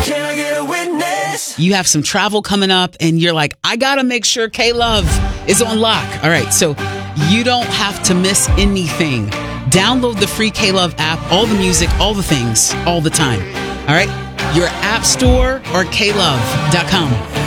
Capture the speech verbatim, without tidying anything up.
Can I get a witness? You have some travel coming up and you're like, I gotta make sure K-Love is on lock. All right, so you don't have to miss anything. Download the free K-Love app, all the music, all the things, all the time. All right, your app store or K love dot com.